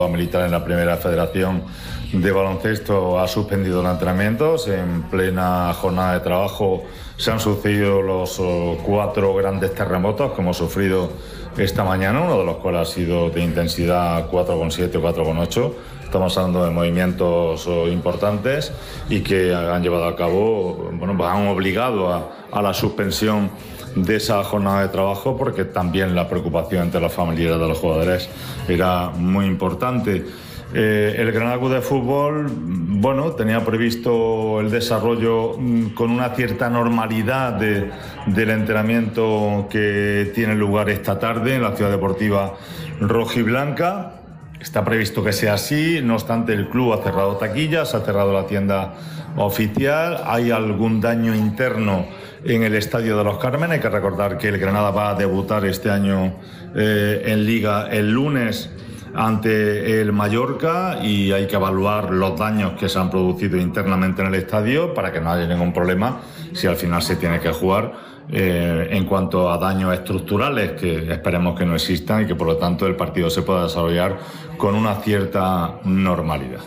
Militar en la Primera Federación de Baloncesto ha suspendido los entrenamientos. En plena jornada de trabajo se han sucedido los 4 grandes terremotos que hemos sufrido esta mañana, uno de los cuales ha sido de intensidad 4,7, 4,8. Estamos hablando de movimientos importantes y que han llevado a cabo, pues han obligado a la suspensión de esa jornada de trabajo, porque también la preocupación entre los familiares de los jugadores era muy importante. El Granada Club de Fútbol, tenía previsto el desarrollo con una cierta normalidad del entrenamiento que tiene lugar esta tarde en la Ciudad Deportiva Rojiblanca. Está previsto que sea así, no obstante el club ha cerrado taquillas, ha cerrado la tienda oficial, hay algún daño interno en el Estadio de los Cármenes. Hay que recordar que el Granada va a debutar este año en Liga el lunes ante el Mallorca, y hay que evaluar los daños que se han producido internamente en el estadio para que no haya ningún problema si al final se tiene que jugar. En cuanto a daños estructurales, que esperemos que no existan y que por lo tanto el partido se pueda desarrollar con una cierta normalidad.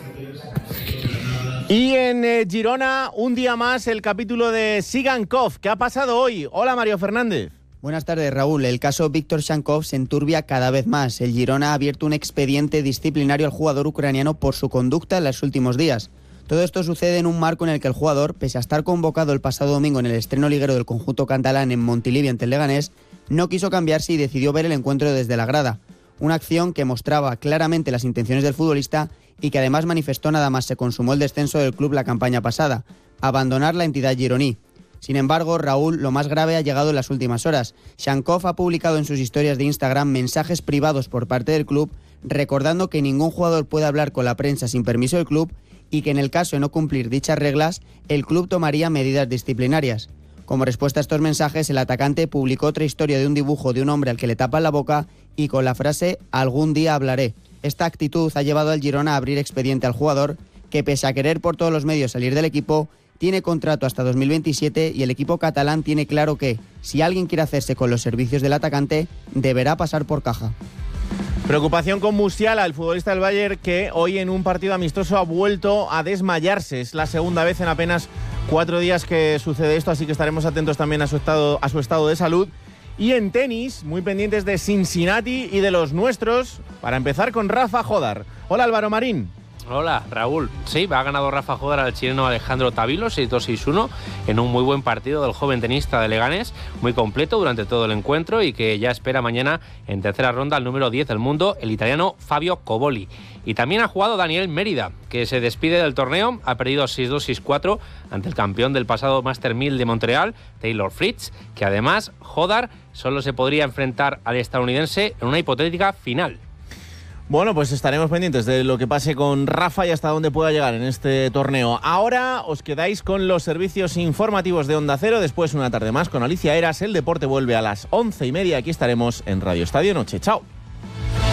Y en Girona, un día más, el capítulo de Sigankov. ¿Qué ha pasado hoy? Hola, Mario Fernández. Buenas tardes, Raúl. El caso Víctor Shankov se enturbia cada vez más. El Girona ha abierto un expediente disciplinario al jugador ucraniano por su conducta en los últimos días. Todo esto sucede en un marco en el que el jugador, pese a estar convocado el pasado domingo en el estreno liguero del conjunto catalán en Montilivi ante el Leganés, no quiso cambiarse y decidió ver el encuentro desde la grada. Una acción que mostraba claramente las intenciones del futbolista y que además manifestó nada más se consumó el descenso del club la campaña pasada: abandonar la entidad gironí. Sin embargo, Raúl, lo más grave ha llegado en las últimas horas. Shankov ha publicado en sus historias de Instagram mensajes privados por parte del club, recordando que ningún jugador puede hablar con la prensa sin permiso del club y que en el caso de no cumplir dichas reglas, el club tomaría medidas disciplinarias. Como respuesta a estos mensajes, el atacante publicó otra historia de un dibujo de un hombre al que le tapan la boca y con la frase «algún día hablaré». Esta actitud ha llevado al Girona a abrir expediente al jugador, que pese a querer por todos los medios salir del equipo, tiene contrato hasta 2027 y el equipo catalán tiene claro que, si alguien quiere hacerse con los servicios del atacante, deberá pasar por caja. Preocupación con Musiala, el futbolista del Bayern, que hoy en un partido amistoso ha vuelto a desmayarse. Es la segunda vez en apenas 4 días que sucede esto, así que estaremos atentos también a su estado de salud. Y en tenis, muy pendientes de Cincinnati y de los nuestros, para empezar con Rafa Jódar. Hola, Álvaro Marín. Hola, Raúl. Sí, ha ganado Rafa Jódar al chileno Alejandro Tavilo 6-2, 6-1 en un muy buen partido del joven tenista de Leganés, muy completo durante todo el encuentro y que ya espera mañana en tercera ronda al número 10 del mundo, el italiano Fabio Coboli. Y también ha jugado Daniel Mérida, que se despide del torneo, ha perdido 6-2, 6-4 ante el campeón del pasado Master 1000 de Montreal, Taylor Fritz, que además Jódar solo se podría enfrentar al estadounidense en una hipotética final. Bueno, pues estaremos pendientes de lo que pase con Rafa y hasta dónde pueda llegar en este torneo. Ahora os quedáis con los servicios informativos de Onda Cero. Después, una tarde más con Alicia Eras. El deporte vuelve a las 11:30. Aquí estaremos en Radio Estadio Noche. Chao.